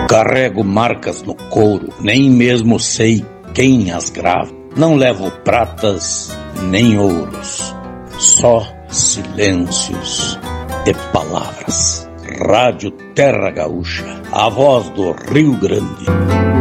Carrego marcas no couro, nem mesmo sei quem as grava. Não levo pratas nem ouros, só silêncios de palavras. Rádio Terra Gaúcha, a voz do Rio Grande.